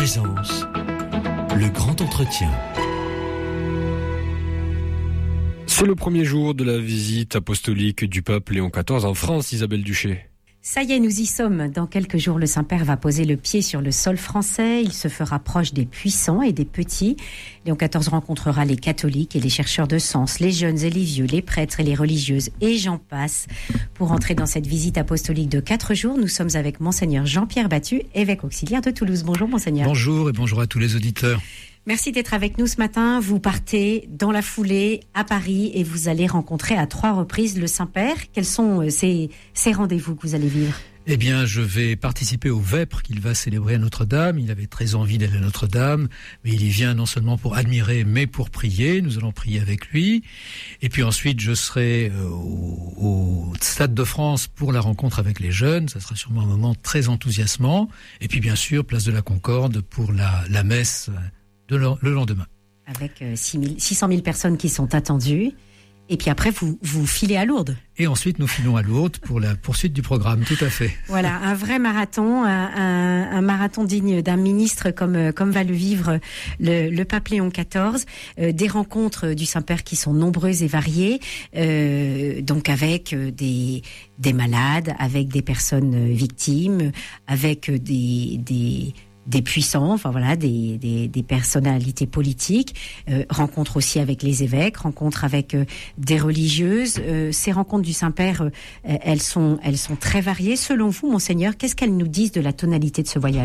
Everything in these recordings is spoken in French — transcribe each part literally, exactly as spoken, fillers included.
Présence, le grand entretien. C'est le premier jour de la visite apostolique du pape Léon quatorze en France, Isabelle Duché. Ça y est, nous y sommes. Dans quelques jours, le Saint-Père va poser le pied sur le sol français. Il se fera proche des puissants et des petits. Léon quatorze rencontrera les catholiques et les chercheurs de sens, les jeunes et les vieux, les prêtres et les religieuses, et j'en passe. Pour entrer dans cette visite apostolique de quatre jours, nous sommes avec Monseigneur Jean-Pierre Battu, évêque auxiliaire de Toulouse. Bonjour Monseigneur. Bonjour et bonjour à tous les auditeurs. Merci d'être avec nous ce matin. Vous partez dans la foulée à Paris et vous allez rencontrer à trois reprises le Saint-Père. Quels sont ces, ces rendez-vous que vous allez vivre ? Eh bien, je vais participer au Vêpres qu'il va célébrer à Notre-Dame. Il avait très envie d'aller à Notre-Dame, mais il y vient non seulement pour admirer, mais pour prier. Nous allons prier avec lui. Et puis ensuite, je serai au, au Stade de France pour la rencontre avec les jeunes. Ça sera sûrement un moment très enthousiasmant. Et puis bien sûr, place de la Concorde pour la, la messe de le lendemain. Avec euh, six cent mille personnes qui sont attendues. Et puis après, vous, vous filez à Lourdes. Et ensuite, nous filons à Lourdes pour la poursuite du programme, tout à fait. Voilà, un vrai marathon, un, un, un marathon digne d'un ministre comme, comme va le vivre le, le pape Léon quatorze. Euh, des rencontres du Saint-Père qui sont nombreuses et variées, euh, donc avec des, des malades, avec des personnes victimes, avec des... des des puissants, enfin voilà, des, des, des personnalités politiques, euh, rencontres aussi avec les évêques, rencontres avec euh, des religieuses. Euh, ces rencontres du Saint-Père, euh, elles sont, elles sont très variées. Selon vous, Monseigneur, qu'est-ce qu'elles nous disent de la tonalité de ce voyage ?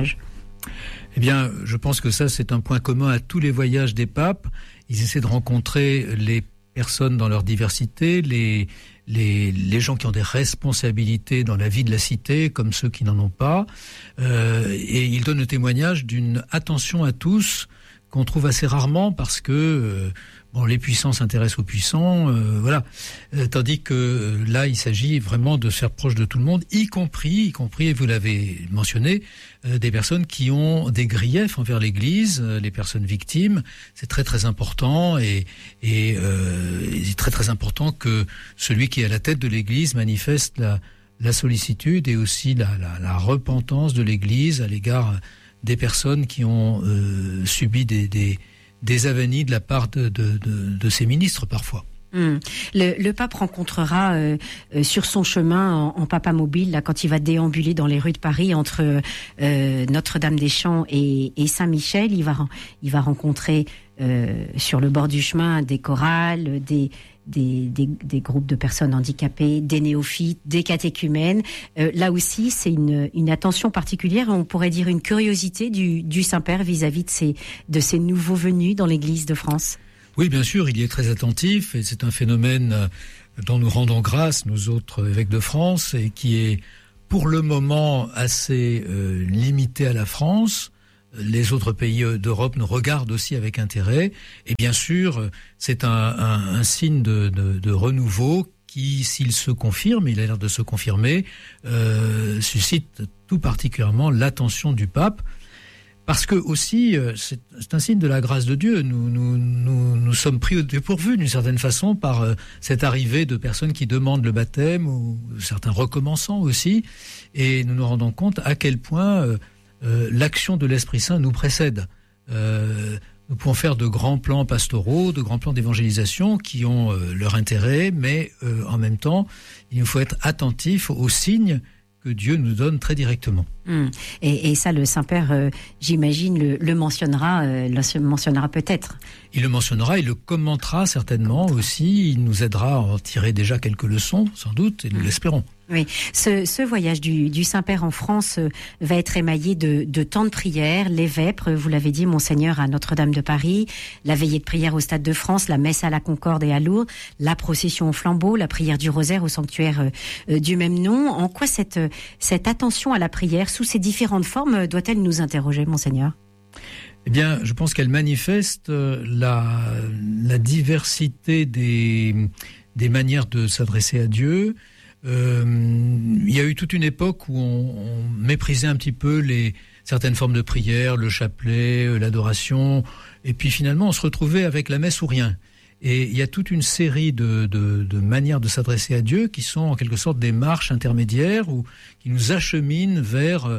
Eh bien, je pense que ça, c'est un point commun à tous les voyages des papes. Ils essaient de rencontrer les personnes dans leur diversité, les Les, les gens qui ont des responsabilités dans la vie de la cité, comme ceux qui n'en ont pas. Euh, et il donne le témoignage d'une attention à tous qu'on trouve assez rarement parce que euh, bon, les puissants s'intéressent aux puissants, euh, voilà. Euh, tandis que euh, là, il s'agit vraiment de se faire proche de tout le monde, y compris, y compris, et vous l'avez mentionné, euh, des personnes qui ont des griefs envers l'Église, euh, les personnes victimes. C'est très très important et, et euh, c'est très très important que celui qui est à la tête de l'Église manifeste la, la sollicitude et aussi la, la, la repentance de l'Église à l'égard des personnes qui ont euh, subi des, des, des avanies de la part de, de, de, de ces ministres parfois. Mmh. Le, le pape rencontrera euh, euh, sur son chemin en, en papa mobile, là, quand il va déambuler dans les rues de Paris entre euh, Notre-Dame-des-Champs et, et Saint-Michel, il va, il va rencontrer euh, sur le bord du chemin des chorales, des Des, des, des groupes de personnes handicapées, des néophytes, des catéchumènes. Euh, là aussi, c'est une, une attention particulière, on pourrait dire une curiosité du, du Saint-Père vis-à-vis de ces, de ces nouveaux venus dans l'Église de France. Oui, bien sûr, il y est très attentif et c'est un phénomène dont nous rendons grâce, nous autres évêques de France, et qui est pour le moment assez euh, limité à la France. Les autres pays d'Europe nous regardent aussi avec intérêt. Et bien sûr, c'est un, un, un signe de, de, de renouveau qui, s'il se confirme, il a l'air de se confirmer, euh, suscite tout particulièrement l'attention du pape. Parce que aussi, c'est, c'est un signe de la grâce de Dieu. Nous, nous, nous, nous sommes pris au dépourvu d'une certaine façon par euh, cette arrivée de personnes qui demandent le baptême, ou certains recommençants aussi. Et nous nous rendons compte à quel point... Euh, Euh, l'action de l'Esprit Saint nous précède. Euh, nous pouvons faire de grands plans pastoraux, de grands plans d'évangélisation qui ont euh, leur intérêt, mais euh, en même temps, il nous faut être attentif aux signes que Dieu nous donne très directement. Mmh. Et, et ça, le Saint-Père, euh, j'imagine, le, le mentionnera, euh, le mentionnera peut-être. Il le mentionnera, il le commentera certainement aussi, il nous aidera à en tirer déjà quelques leçons, sans doute, et nous mmh. l'espérons. Oui, ce, ce voyage du, du Saint-Père en France euh, va être émaillé de, de temps de prière, les vêpres, vous l'avez dit, Monseigneur, à Notre-Dame de Paris, la veillée de prière au Stade de France, la messe à la Concorde et à Lourdes, la procession au flambeau, la prière du rosaire au sanctuaire euh, du même nom. En quoi cette, cette attention à la prière, sous ses différentes formes, doit-elle nous interroger, Monseigneur ? Eh bien, je pense qu'elle manifeste la, la diversité des, des manières de s'adresser à Dieu. Euh, il y a eu toute une époque où on, on méprisait un petit peu les certaines formes de prière, le chapelet, l'adoration, et puis finalement on se retrouvait avec la messe ou rien. Et il y a toute une série de, de, de manières de s'adresser à Dieu qui sont en quelque sorte des marches intermédiaires ou qui nous acheminent vers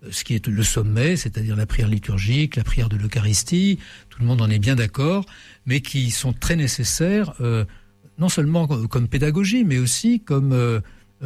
ce qui est le sommet, c'est-à-dire la prière liturgique, la prière de l'Eucharistie, tout le monde en est bien d'accord, mais qui sont très nécessaires, euh, non seulement comme pédagogie, mais aussi comme euh,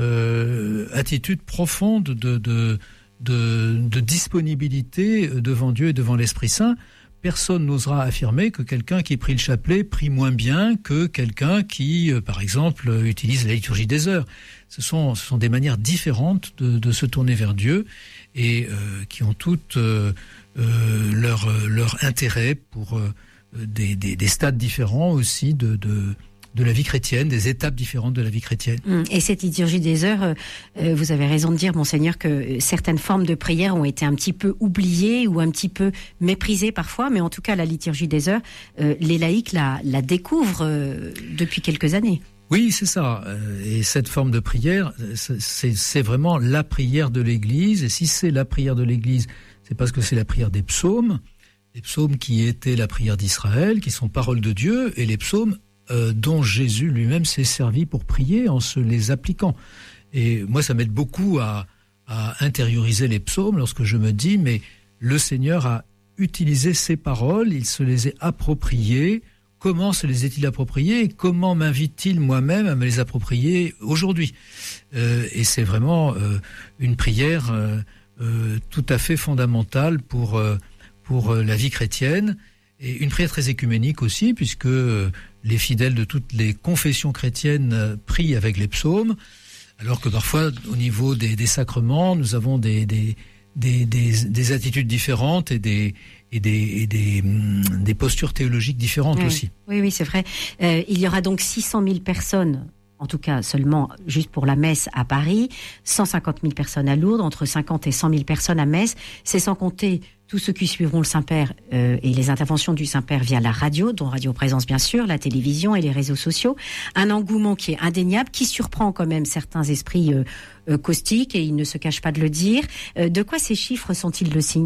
euh, attitude profonde de, de, de, de disponibilité devant Dieu et devant l'Esprit Saint. Personne n'osera affirmer que quelqu'un qui prie le chapelet prie moins bien que quelqu'un qui, euh, par exemple, utilise la liturgie des heures. Ce sont, ce sont des manières différentes de, de se tourner vers Dieu et euh, qui ont toutes euh, euh, leur, leur intérêt pour euh, des, des, des stades différents aussi de, de, de la vie chrétienne, des étapes différentes de la vie chrétienne. Et cette liturgie des heures, euh, vous avez raison de dire, Monseigneur, que certaines formes de prière ont été un petit peu oubliées ou un petit peu méprisées parfois, mais en tout cas, la liturgie des heures, euh, les laïcs la, la découvrent euh, depuis quelques années. Oui, c'est ça. Et cette forme de prière, c'est, c'est vraiment la prière de l'Église. Et si c'est la prière de l'Église, c'est parce que c'est la prière des psaumes, les psaumes qui étaient la prière d'Israël, qui sont paroles de Dieu, et les psaumes euh, dont Jésus lui-même s'est servi pour prier en se les appliquant. Et moi, ça m'aide beaucoup à, à intérioriser les psaumes lorsque je me dis, mais le Seigneur a utilisé ces paroles, il se les est appropriées. Comment se les est-il appropriés et comment m'invite-t-il moi-même à me les approprier aujourd'hui ? euh, Et c'est vraiment euh, une prière euh, euh, tout à fait fondamentale pour, euh, pour euh, la vie chrétienne et une prière très écuménique aussi puisque euh, les fidèles de toutes les confessions chrétiennes euh, prient avec les psaumes alors que parfois au niveau des, des sacrements nous avons des, des, des, des, des attitudes différentes et des et des, et des, des postures théologiques différentes oui. aussi. Oui, oui, c'est vrai. Euh, il y aura donc six cent mille personnes, en tout cas seulement juste pour la messe à Paris, cent cinquante mille personnes à Lourdes, entre cinquante et cent mille personnes à Metz. C'est sans compter tous ceux qui suivront le Saint-Père euh, et les interventions du Saint-Père via la radio, dont Radio Présence bien sûr, la télévision et les réseaux sociaux. Un engouement qui est indéniable, qui surprend quand même certains esprits euh, euh, caustiques, et ils ne se cachent pas de le dire. Euh, de quoi ces chiffres sont-ils le signe ?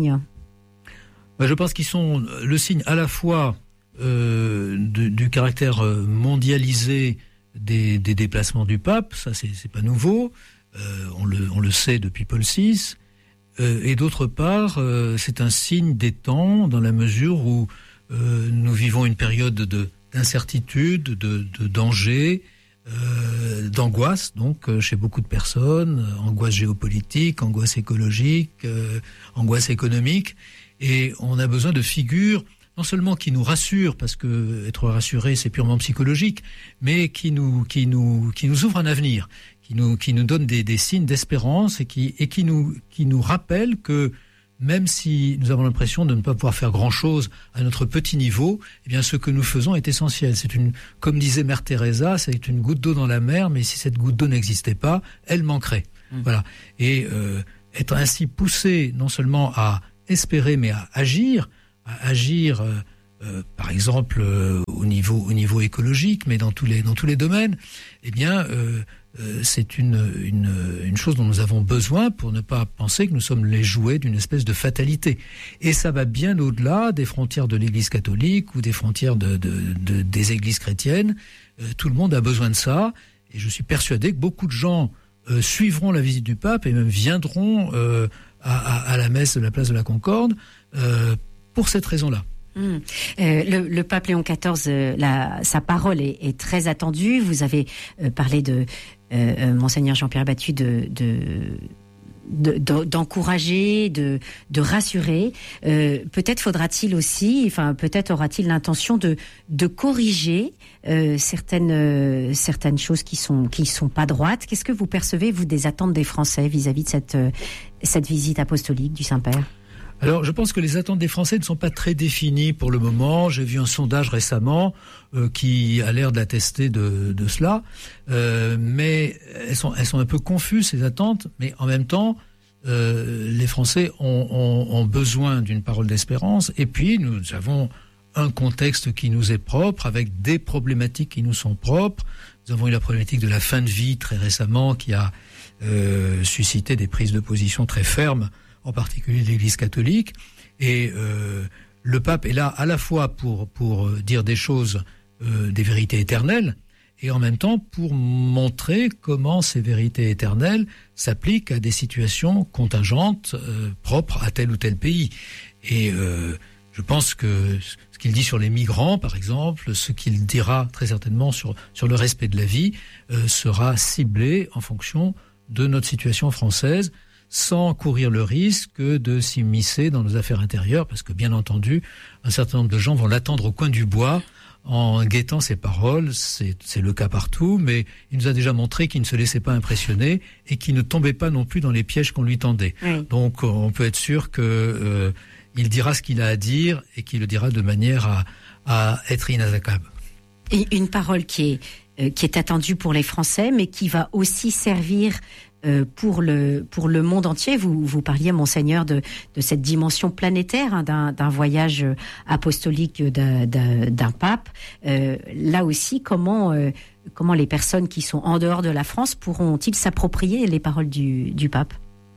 Je pense qu'ils sont le signe à la fois euh, du, du caractère mondialisé des, des déplacements du pape, ça c'est, c'est pas nouveau, euh, on, le, on le sait depuis Paul six, euh, et d'autre part euh, c'est un signe des temps dans la mesure où euh, nous vivons une période de, d'incertitude, de, de danger, euh, d'angoisse donc euh, chez beaucoup de personnes, angoisse géopolitique, angoisse écologique, euh, angoisse économique. Et on a besoin de figures, non seulement qui nous rassurent, parce que être rassuré c'est purement psychologique, mais qui nous qui nous qui nous ouvrent un avenir, qui nous qui nous donnent des, des signes d'espérance et qui et qui nous qui nous rappellent que même si nous avons l'impression de ne pas pouvoir faire grand chose à notre petit niveau, eh bien ce que nous faisons est essentiel. C'est une, comme disait Mère Teresa, c'est une goutte d'eau dans la mer, mais si cette goutte d'eau n'existait pas, elle manquerait. Mmh. Voilà. Et euh, être ainsi poussé non seulement à espérer, mais à agir, à agir, euh, euh, par exemple euh, au niveau au niveau écologique, mais dans tous les dans tous les domaines. Eh bien, euh, euh, c'est une une une chose dont nous avons besoin pour ne pas penser que nous sommes les jouets d'une espèce de fatalité. Et ça va bien au-delà des frontières de l'Église catholique ou des frontières de, de, de des églises chrétiennes. Euh, tout le monde a besoin de ça. Et je suis persuadé que beaucoup de gens euh, suivront la visite du pape et même viendront euh, À, à, à la messe de la place de la Concorde, euh, pour cette raison-là. Mmh. Euh, le, le pape Léon quatorze, euh, la, sa parole est, est très attendue. Vous avez euh, parlé de euh, Monseigneur Jean-Pierre Battu de, de, de, de d'encourager, de, de rassurer. Euh, peut-être faudra-t-il aussi, enfin peut-être aura-t-il l'intention de, de corriger euh, certaines euh, certaines choses qui sont qui sont pas droites. Qu'est-ce que vous percevez vous des attentes des Français vis-à-vis de cette euh, cette visite apostolique du Saint-Père? Alors, je pense que les attentes des Français ne sont pas très définies pour le moment. J'ai vu un sondage récemment euh, qui a l'air d'attester de, de cela, euh, mais elles sont, elles sont un peu confuses, ces attentes, mais en même temps, euh, les Français ont, ont, ont besoin d'une parole d'espérance, et puis nous avons un contexte qui nous est propre, avec des problématiques qui nous sont propres. Nous avons eu la problématique de la fin de vie très récemment, qui a euh, suscité des prises de position très fermes, en particulier l'Église catholique, et euh, le pape est là à la fois pour pour dire des choses, euh, des vérités éternelles, et en même temps pour montrer comment ces vérités éternelles s'appliquent à des situations contingentes euh, propres à tel ou tel pays. Et euh, je pense que ce qu'il dit sur les migrants, par exemple, ce qu'il dira très certainement sur, sur le respect de la vie, euh, sera ciblé en fonction de notre situation française, sans courir le risque de s'immiscer dans nos affaires intérieures, parce que bien entendu, un certain nombre de gens vont l'attendre au coin du bois en guettant ses paroles. C'est, c'est le cas partout, mais il nous a déjà montré qu'il ne se laissait pas impressionner et qu'il ne tombait pas non plus dans les pièges qu'on lui tendait. Oui. Donc on peut être sûr que euh, il dira ce qu'il a à dire et qu'il le dira de manière à, à être inattaquable. Et une parole qui est, euh, qui est attendue pour les Français, mais qui va aussi servir Euh, pour le pour le monde entier. Vous vous parliez, monseigneur, de de cette dimension planétaire, hein, d'un d'un voyage apostolique d'un d'un, d'un pape. Euh, là aussi, comment euh, comment les personnes qui sont en dehors de la France pourront-ils s'approprier les paroles du du pape?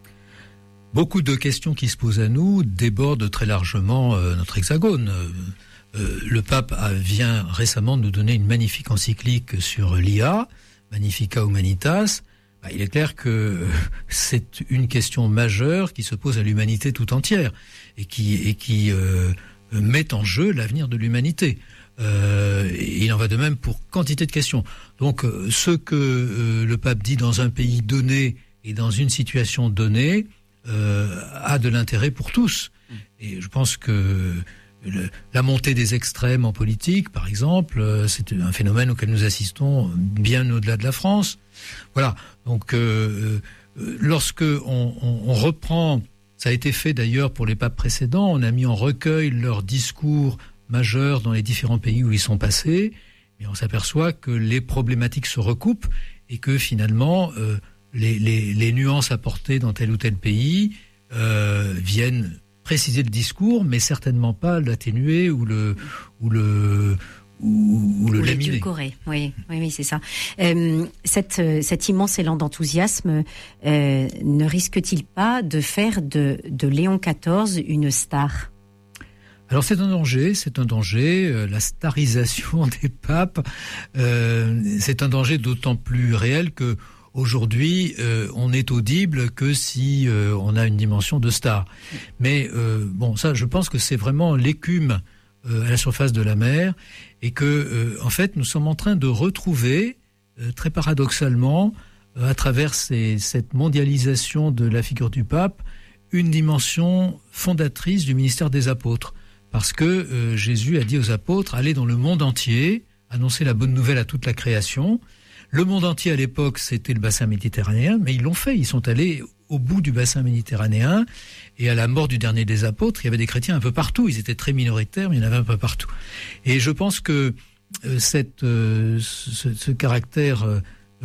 Beaucoup de questions qui se posent à nous débordent très largement euh, notre hexagone. Euh, le pape a, vient récemment nous donner une magnifique encyclique sur l'I A, Magnificat Humanitas. Il est clair que c'est une question majeure qui se pose à l'humanité tout entière et qui, et qui euh, met en jeu l'avenir de l'humanité. Euh, il en va de même pour quantité de questions. Donc, euh, ce que euh, le pape dit dans un pays donné et dans une situation donnée euh, a de l'intérêt pour tous. Et je pense que le, la montée des extrêmes en politique, par exemple, euh, c'est un phénomène auquel nous assistons bien au-delà de la France. Voilà. Donc, euh, euh, lorsque on, on, on reprend, ça a été fait d'ailleurs pour les papes précédents, on a mis en recueil leurs discours majeurs dans les différents pays où ils sont passés, mais on s'aperçoit que les problématiques se recoupent et que finalement, euh, les, les, les nuances apportées dans tel ou tel pays euh, viennent préciser le discours, mais certainement pas l'atténuer ou le ou le ou, ou le laminer. Oui, oui, oui, c'est ça. Euh, cette, cet immense élan d'enthousiasme euh, ne risque-t-il pas de faire de, de Léon quatorze une star ? Alors c'est un danger, c'est un danger. Euh, la starisation des papes, euh, c'est un danger d'autant plus réel que aujourd'hui, euh, on n'est audible que si euh, on a une dimension de star. Mais euh, bon, ça, je pense que c'est vraiment l'écume euh, à la surface de la mer, et que, euh, en fait, nous sommes en train de retrouver, euh, très paradoxalement, euh, à travers ces, cette mondialisation de la figure du pape, une dimension fondatrice du ministère des apôtres. Parce que euh, Jésus a dit aux apôtres, allez dans le monde entier, annoncer la bonne nouvelle à toute la création. Le monde entier, à l'époque, c'était le bassin méditerranéen, mais ils l'ont fait. Ils sont allés au bout du bassin méditerranéen, et à la mort du dernier des apôtres, il y avait des chrétiens un peu partout. Ils étaient très minoritaires, mais il y en avait un peu partout. Et je pense que euh, cette, euh, ce, ce caractère euh,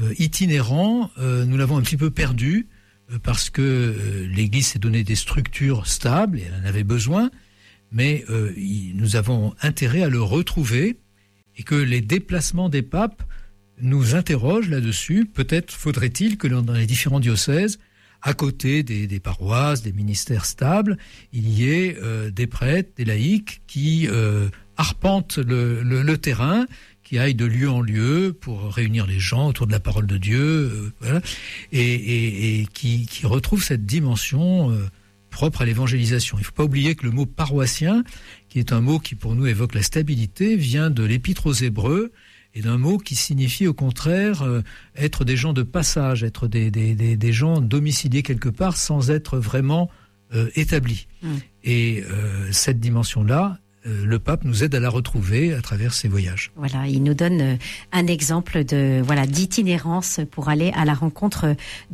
itinérant, euh, nous l'avons un petit peu perdu, euh, parce que euh, l'Église s'est donné des structures stables, et elle en avait besoin, mais euh, il, nous avons intérêt à le retrouver, et que les déplacements des papes nous interroge là-dessus. Peut-être faudrait-il que dans les différents diocèses, à côté des, des paroisses, des ministères stables, il y ait euh, des prêtres, des laïcs qui euh, arpentent le, le, le terrain, qui aillent de lieu en lieu pour réunir les gens autour de la parole de Dieu, euh, voilà, et, et, et qui, qui retrouvent cette dimension euh, propre à l'évangélisation. Il ne faut pas oublier que le mot paroissien, qui est un mot qui pour nous évoque la stabilité, vient de l'Épître aux Hébreux, et d'un mot qui signifie au contraire euh, être des gens de passage, être des, des, des, des gens domiciliés quelque part sans être vraiment euh, établis. Mmh. Et euh, cette dimension-là, euh, le pape nous aide à la retrouver à travers ses voyages. Voilà, il nous donne euh, un exemple de voilà d'itinérance pour aller à la rencontre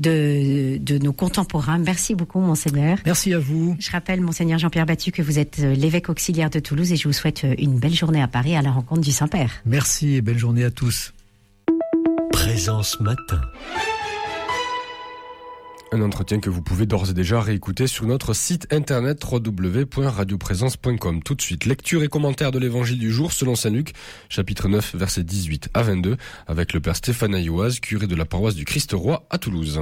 de, de nos contemporains. Merci beaucoup, monseigneur. Merci à vous. Je rappelle, monseigneur Jean-Pierre Battu, que vous êtes l'évêque auxiliaire de Toulouse, et je vous souhaite une belle journée à Paris à la rencontre du Saint-Père. Merci et belle journée à tous. Présence matin. Un entretien que vous pouvez d'ores et déjà réécouter sur notre site internet w w w point radio présence point com. Tout de suite, lecture et commentaire de l'évangile du jour selon saint Luc, chapitre neuf, versets dix-huit à vingt-deux, avec le père Stéphane Ayoaz, curé de la paroisse du Christ-Roi à Toulouse.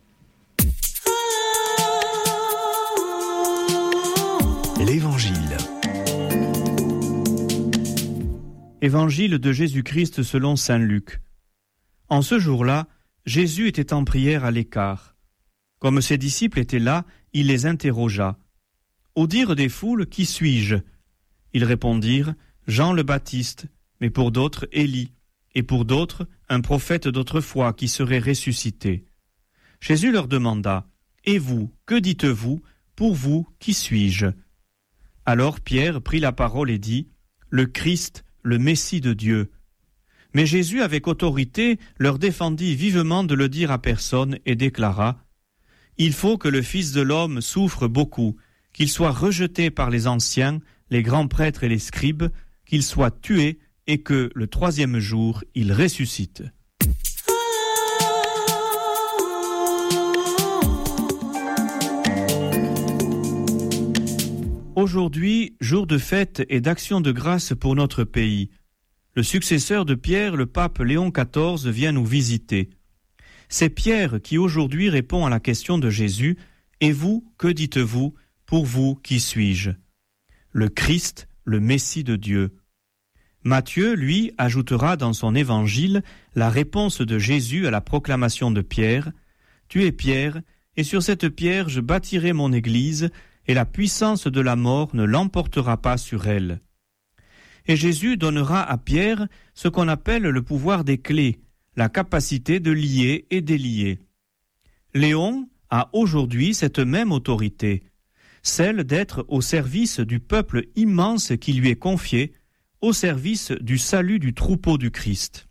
L'évangile. Évangile de Jésus-Christ selon saint Luc. En ce jour-là, Jésus était en prière à l'écart. Comme ses disciples étaient là, il les interrogea. Au dire des foules, qui suis-je ? Ils répondirent, Jean le Baptiste, mais pour d'autres, Élie, et pour d'autres, un prophète d'autrefois qui serait ressuscité. Jésus leur demanda, Et vous, que dites-vous ? Pour vous, qui suis-je ? Alors Pierre prit la parole et dit, Le Christ, le Messie de Dieu. Mais Jésus, avec autorité, leur défendit vivement de le dire à personne et déclara, Il faut que le Fils de l'homme souffre beaucoup, qu'il soit rejeté par les anciens, les grands prêtres et les scribes, qu'il soit tué et que, le troisième jour, il ressuscite. Aujourd'hui, jour de fête et d'action de grâce pour notre pays. Le successeur de Pierre, le pape Léon quatorze, vient nous visiter. C'est Pierre qui aujourd'hui répond à la question de Jésus, « Et vous, que dites-vous ? Pour vous, qui suis-je » Le Christ, le Messie de Dieu. Matthieu, lui, ajoutera dans son évangile la réponse de Jésus à la proclamation de Pierre, « Tu es Pierre, et sur cette pierre je bâtirai mon église, et la puissance de la mort ne l'emportera pas sur elle. » Et Jésus donnera à Pierre ce qu'on appelle le pouvoir des clés, la capacité de lier et délier. Léon a aujourd'hui cette même autorité, celle d'être au service du peuple immense qui lui est confié, au service du salut du troupeau du Christ.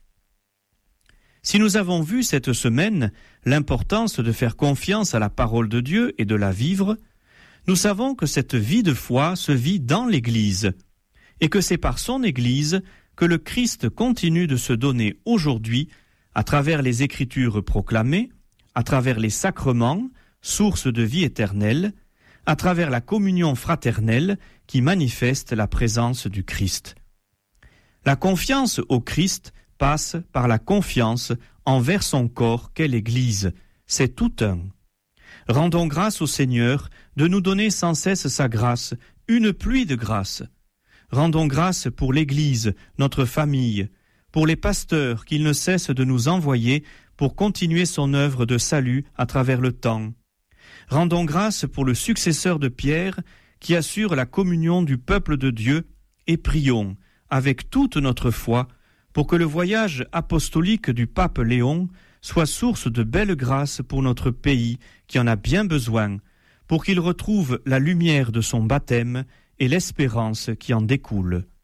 Si nous avons vu cette semaine l'importance de faire confiance à la parole de Dieu et de la vivre, nous savons que cette vie de foi se vit dans l'Église, et que c'est par son Église que le Christ continue de se donner aujourd'hui à travers les Écritures proclamées, à travers les sacrements, source de vie éternelle, à travers la communion fraternelle qui manifeste la présence du Christ. La confiance au Christ passe par la confiance envers son corps qu'est l'Église. C'est tout un. Rendons grâce au Seigneur de nous donner sans cesse sa grâce, une pluie de grâce. Rendons grâce pour l'Église, notre famille, pour les pasteurs qu'il ne cesse de nous envoyer pour continuer son œuvre de salut à travers le temps. Rendons grâce pour le successeur de Pierre qui assure la communion du peuple de Dieu et prions avec toute notre foi pour que le voyage apostolique du pape Léon soit source de belles grâces pour notre pays qui en a bien besoin, pour qu'il retrouve la lumière de son baptême et l'espérance qui en découle.